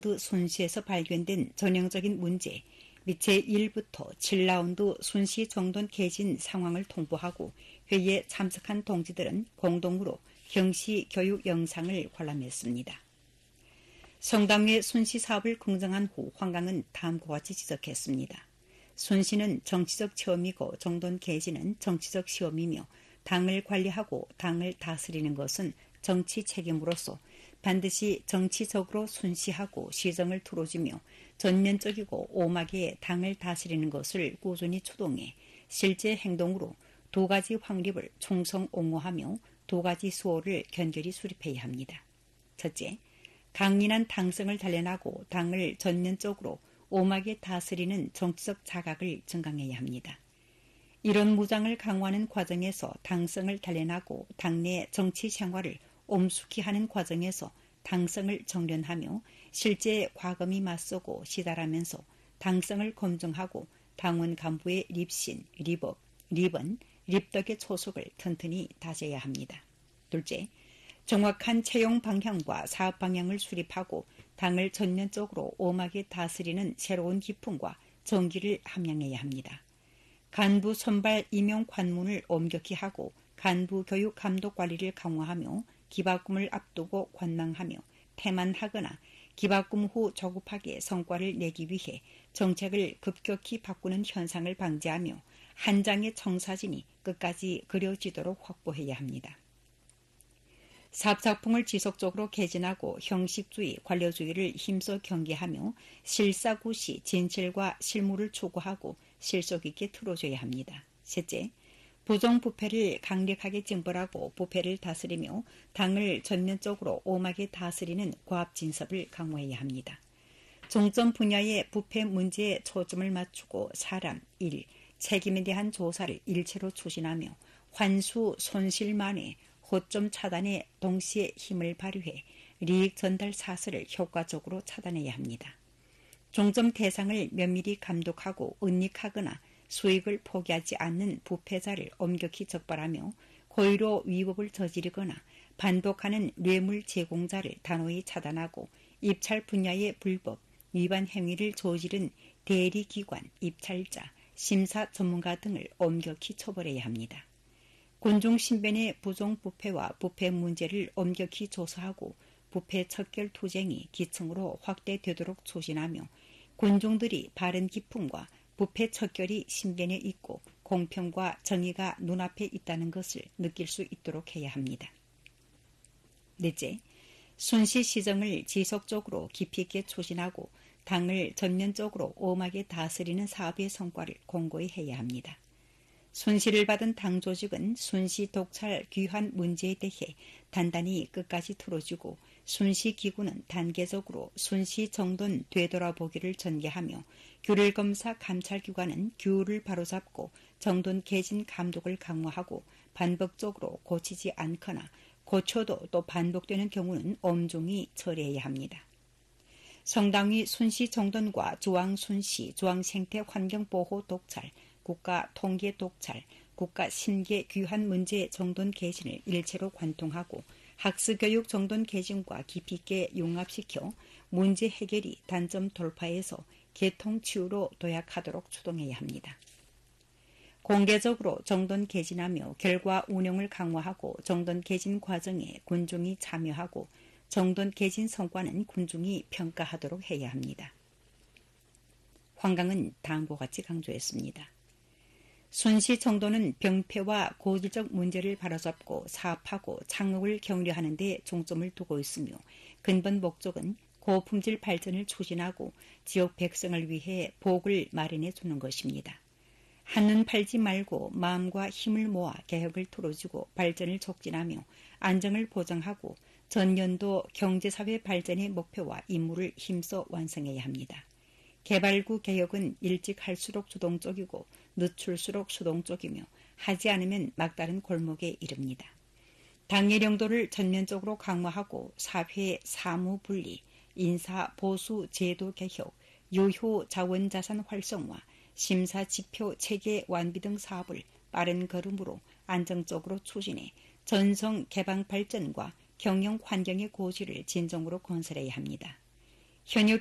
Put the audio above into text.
순시에서 발견된 전형적인 문제 및 제1부터 7라운드 순시 정돈 개진 상황을 통보하고 회의에 참석한 동지들은 공동으로 경시 교육 영상을 관람했습니다. 성당의 순시 사업을 긍정한 후 황강은 다음과 같이 지적했습니다. 순시는 정치적 체험이고 정돈 개진은 정치적 시험이며 당을 관리하고 당을 다스리는 것은 정치 책임으로서 반드시 정치적으로 순시하고 시정을 틀어주며 전면적이고 오막에 당을 다스리는 것을 꾸준히 추동해 실제 행동으로 두 가지 확립을 충성 옹호하며 두 가지 수호를 견결히 수립해야 합니다. 첫째, 강인한 당성을 단련하고 당을 전면적으로 오막에 다스리는 정치적 자각을 증강해야 합니다. 이런 무장을 강화하는 과정에서 당성을 단련하고 당내 정치 생활을 엄숙히 하는 과정에서 당성을 정련하며 실제 과금이 맞서고 시달하면서 당성을 검증하고 당원 간부의 립신, 립업, 립은, 립덕의 초석을 튼튼히 다져야 합니다. 둘째, 정확한 채용 방향과 사업 방향을 수립하고 당을 전면적으로 엄하게 다스리는 새로운 기풍과 정기를 함양해야 합니다. 간부 선발 임용 관문을 엄격히 하고 간부 교육 감독 관리를 강화하며 기박금을 앞두고 관망하며 태만하거나 기박금 후 조급하게 성과를 내기 위해 정책을 급격히 바꾸는 현상을 방지하며 한 장의 청사진이 끝까지 그려지도록 확보해야 합니다. 사업작품을 지속적으로 개진하고 형식주의, 관료주의를 힘써 경계하며 실사구시, 진실과 실무를 추구하고 실속 있게 틀어줘야 합니다. 셋째, 부정부패를 강력하게 징벌하고 부패를 다스리며 당을 전면적으로 엄하게 다스리는 과업진섭을 강화해야 합니다. 중점 분야의 부패 문제에 초점을 맞추고 사람, 일, 책임에 대한 조사를 일체로 추진하며 환수, 손실만에 호점 차단에 동시에 힘을 발휘해 리익 전달 사슬을 효과적으로 차단해야 합니다. 중점 대상을 면밀히 감독하고 은닉하거나 수익을 포기하지 않는 부패자를 엄격히 적발하며 고의로 위법을 저지르거나 반복하는 뇌물 제공자를 단호히 차단하고 입찰 분야의 불법, 위반 행위를 저지른 대리기관, 입찰자, 심사 전문가 등을 엄격히 처벌해야 합니다. 군중신변의 부정부패와 부패 문제를 엄격히 조사하고 부패 척결 투쟁이 기층으로 확대되도록 추진하며 군중들이 바른 기풍과 부패 척결이 신변에 있고 공평과 정의가 눈앞에 있다는 것을 느낄 수 있도록 해야 합니다. 넷째, 순시 시정을 지속적으로 깊이 있게 추진하고 당을 전면적으로 엄하게 다스리는 사업의 성과를 공고히 해야 합니다. 순시를 받은 당 조직은 순시 독찰 귀환 문제에 대해 단단히 끝까지 틀어주고 순시 기구는 단계적으로 순시 정돈 되돌아보기를 전개하며 규율 검사 감찰 기관은 규율을 바로잡고 정돈 개진 감독을 강화하고 반복적으로 고치지 않거나 고쳐도 또 반복되는 경우는 엄중히 처리해야 합니다. 성당위 순시 정돈과 조항 순시, 조항 생태 환경 보호 독찰, 국가 통계 독찰, 국가 신계 귀환 문제 정돈 개진을 일체로 관통하고 학습교육 정돈 개진과 깊이 있게 융합시켜 문제 해결이 단점 돌파해서 개통 치유로 도약하도록 추동해야 합니다. 공개적으로 정돈 개진하며 결과 운영을 강화하고 정돈 개진 과정에 군중이 참여하고 정돈 개진 성과는 군중이 평가하도록 해야 합니다. 황강은 다음과 같이 강조했습니다. 순시 정돈은 병폐와 고질적 문제를 바로잡고 사업하고 창업을 격려하는 데 중점을 두고 있으며 근본 목적은 고품질 발전을 추진하고 지역 백성을 위해 복을 마련해 주는 것입니다. 한눈 팔지 말고 마음과 힘을 모아 개혁을 틀어주고 발전을 촉진하며 안정을 보장하고 전년도 경제사회 발전의 목표와 임무를 힘써 완성해야 합니다. 개발구 개혁은 일찍 할수록 주동적이고 늦출수록 수동적이며 하지 않으면 막다른 골목에 이릅니다. 당의 영도를 전면적으로 강화하고 사회 사무 분리, 인사 보수 제도 개혁, 유효 자원자산 활성화, 심사 지표 체계 완비 등 사업을 빠른 걸음으로 안정적으로 추진해 전성 개방 발전과 경영 환경의 고지를 진정으로 건설해야 합니다. 현역